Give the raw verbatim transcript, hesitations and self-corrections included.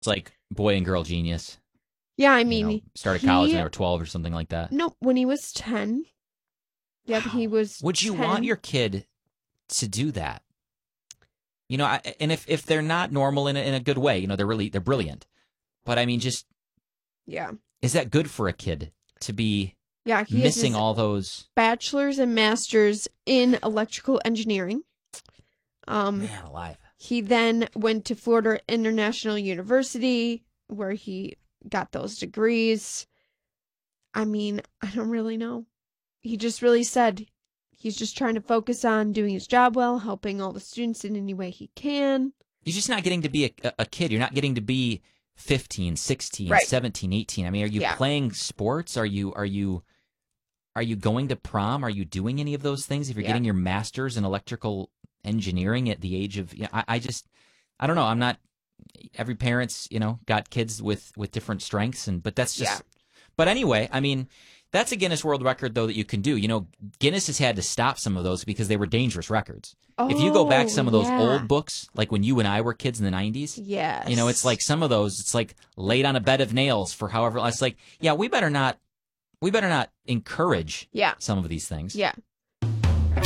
It's like boy and girl genius. Yeah, I You mean, know, started he, college when they were twelve or something like that. no, when he was ten. Yep, he Wow. was Would you ten. want your kid to do that? You know, I, and if, if they're not normal in a, in a good way, you know, they're really they're brilliant. But I mean, just Yeah. is that good for a kid to be Yeah, he has missing his all those? bachelor's and master's in electrical engineering. Um, Man alive. he then went to Florida International University, where he got those degrees. I mean, I don't really know. He just really said he's just trying to focus on doing his job well, helping all the students in any way he can. You're just not getting to be a, a kid. You're not getting to be fifteen, sixteen, Right. seventeen, eighteen. I mean, are you Yeah. playing sports? Are you are you are you going to prom? Are you doing any of those things? If you're Yeah. getting your master's in electrical engineering at the age of, you know, I, I just I don't know. I'm not every parent's, you know, got kids with with different strengths, and but that's just Yeah. but anyway, I mean, that's a Guinness World Record though that you can do. You know, Guinness has had to stop some of those because they were dangerous records. Oh, If you go back some of those yeah. old books, like when you and I were kids in the nineties, Yes. you know, it's like some of those, it's like laid on a bed of nails for however. It's like, yeah, we better not, we better not encourage Yeah. some of these things. Yeah.